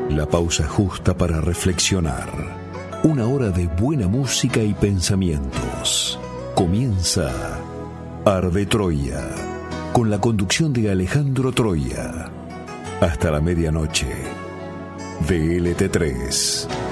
La pausa justa para reflexionar. Una hora de buena música y pensamientos. Comienza Arde Troya, con la conducción de Alejandro Troya. Hasta la medianoche. VLT3.